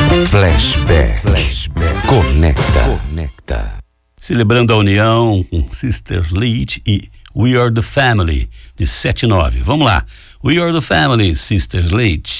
Flashback. Conecta. Celebrando a união com Sister Sledge e We Are The Family, de 7-9. Vamos lá. We Are The Family, Sister Sledge.